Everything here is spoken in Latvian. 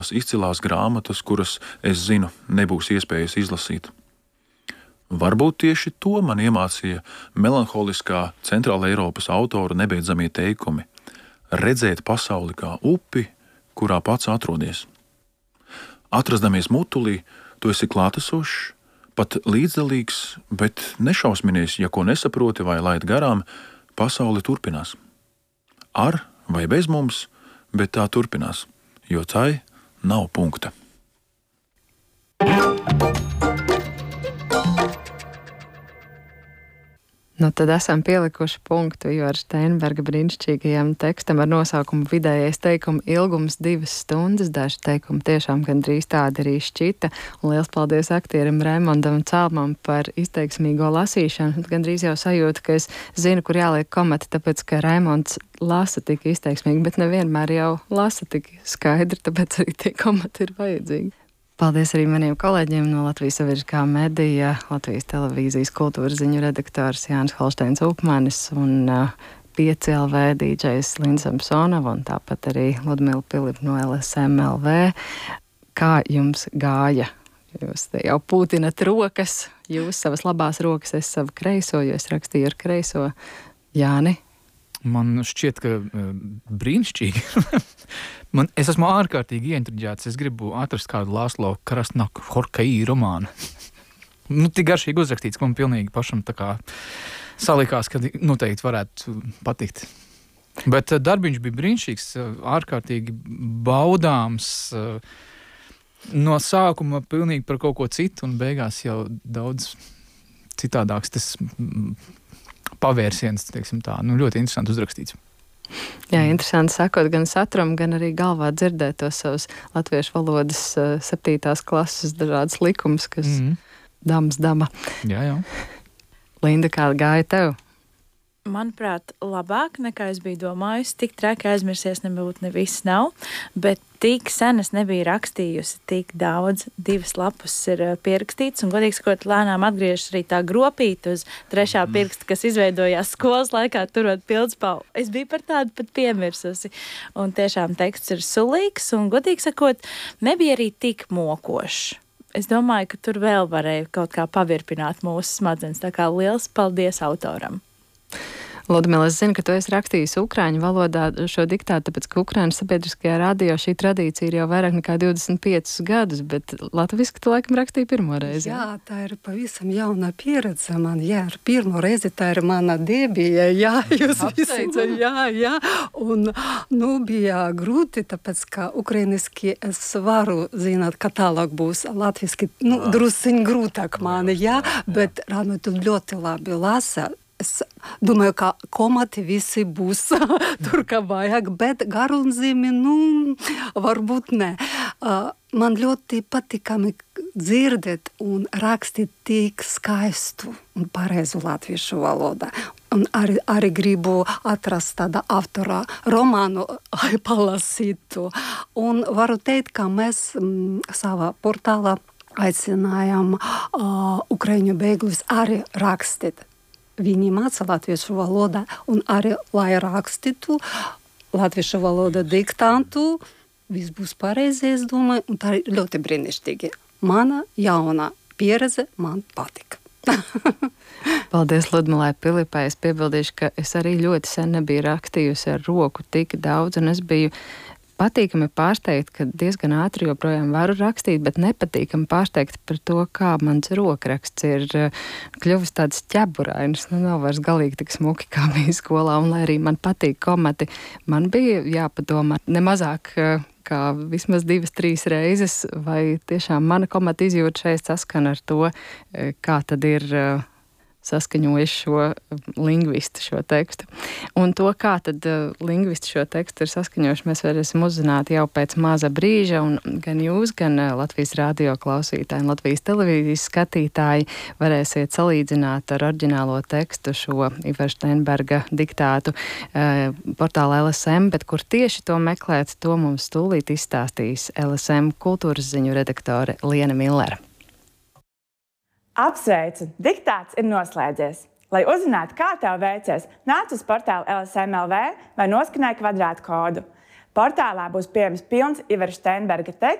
izcilās grāmatas, kuras, es zinu, nebūs iespējas izlasīt. Varbūt tieši to man iemācīja melanholiskā Centrāla Eiropas autora nebeidzamie teikumi – redzēt pasauli kā upi, kurā pats atrodies. Atrastamies mutulī, tu esi klātesošs, pat līdzdalīgs, bet nešausminies, ja ko nesaproti vai laid garām, pasaule turpinās. Ar vai bez mums, bet tā turpinās, jo tai nav punkta. Nu, tad esam pielikuši punktu Ivara Steinberga brīnišķīgajam tekstam ar nosaukumu Vidējais teikuma ilgums 2 stundas. Daži teikumi tiešām gandrīz tādi arī šķita. Un liels paldies aktierim Raimondam Cēlmam par izteiksmīgo lasīšanu. Gandrīz jau sajūta, ka es zinu, kur jāliek komati, tāpēc, ka Raimonds lasa tik izteiksmīgi, bet nevienmēr jau lasa tik skaidri, tāpēc arī tie komati ir vajadzīgi. Paldies arī maniem kolēģiem no Latvijas sabiedriskā medija, Latvijas televīzijas kultūras ziņu redaktors Jānis Holšteins Upmanis un 5LV DJs Linda Samsonova un tāpat arī Ludmila Pilipa no LSM-LV. Kā jums gāja? Jūs te jau pūtinat rokas, jūs savas labās rokas, es savu kreiso, jo es rakstīju ar kreiso. Jāni? Man šķiet, ka brīnišķīgi. Es esmu ārkārtīgi ieintriģēts. Es gribu atrast kādu Lāslo Krasnaku Horkai romānu. Tik garšīgi uzrakstīts, ka man pilnīgi pašam tā kā salikās, ka noteikti varētu patikt. Bet darbiņš bija brīnišķīgs, ārkārtīgi baudāms. No sākuma pilnīgi par kaut ko citu un beigās jau daudz citādāks tas pavērsiens, teiksim tā. Ļoti interesanti uzrakstīts. Jā, interesanti sakot gan saturam, gan arī galvā dzirdēt tos savus latviešu valodas 7. klases dažādas likumus, kas dama. Jā. Linda, kā gāja tev? Manuprāt, labāk nekā es biju domājusi. Tik traki aizmirsies nebūtu neviss nav, bet tik sen es nebiju rakstījusi tik daudz. 2 lapus ir pierakstīts, un godīgi sakot, lēnām atgriežas arī tā gropīta uz 3. pirksta, kas izveidojās skolas laikā, turot pildspalvu. Es biju par tādu pat piemirsusi. Un tiešām teksts ir sulīgs, un godīgi sakot, nebija arī tik mokošs. Es domāju, ka tur vēl varēja kaut kā pavirpināt mūsu smadzenes. Tā kā liels paldies autoram! Ludmila, es zinu, ka tu esi rakstījis ukrāņu valodā šo diktātu, tāpēc, ka Ukrainas sabiedriskajā radio šī tradīcija ir jau vairāk nekā 25 gadus, bet latviski tu laikam rakstīji pirmo reizi. Jā, tā ir pavisam jauna pieredze man, jā, ar pirmo reizi tā ir mana debija, jā, jūs visi, jā, un, bija grūti, tāpēc, ka ukrainiski es varu zināt, ka tālāk būs latviski, drusciņ grūtāk mani, jā, bet Rānu tu ļoti labi lasa. Es domāju, ka komati visi būs tur, kā vajag, bet garunzīmi, varbūt ne. Man ļoti patikami dzirdēt un rakstīt tik skaistu un pareizu latviešu valodā. Un arī gribu atrast tāda autora romānu, palasītu. Un varu teikt, ka mēs savā portālā aicinājām ukraiņu bēgļus arī rakstīt. Viņi māca latviešu valodā un arī, lai rakstītu latviešu valoda diktantu, viss būs pareizi, es domāju, un tā ir ļoti brīnišķīgi. Mana jaunā pieredze man patika. Paldies Ludmilai Pilipai. Es piebildīšu, ka es arī ļoti sen nebiju rakstījusi ar roku tik daudz, un es biju patīkami pārsteigta, ka diezgan ātri joprojām varu rakstīt, bet nepatīkami pārsteigta par to, kā mans rokraksts ir kļuvis tāds ķeburainis. Nav vairs galīgi tik smuki, kā bija skolā, un lai arī man patīk komati, man bija jāpadomā nemazāk kā vismaz 2-3 reizes, vai tiešām mana komata izjūta šeit saskana ar to, kā tad ir saskaņojuši šo lingvistu šo tekstu. Un to, kā tad lingvisti šo tekstu ir saskaņojuši, mēs varēsim uzzināt jau pēc maza brīža, un gan jūs, gan Latvijas radio klausītāji un Latvijas televīzijas skatītāji varēsiet salīdzināt ar oriģinālo tekstu šo Ivara Steinberga diktātu portāla LSM, bet kur tieši to meklēt, to mums tūlīt izstāstīs LSM kultūras ziņu redaktore Liena Millere. Apsveicu! Diktāts ir noslēdzies. Lai uzzinātu, kā tev veicies, nāc uz portālu LSM.LV vai noskanēj kvadrātkodu. Portālā būs pieejams pilns Ivara Steinberga teksts,